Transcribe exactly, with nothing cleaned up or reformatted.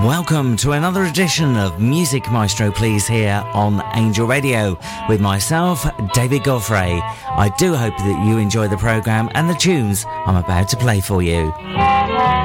Welcome to another edition of Music Maestro Please here on Angel Radio with myself, David Godfrey. I do hope that you enjoy the programme and the tunes I'm about to play for you.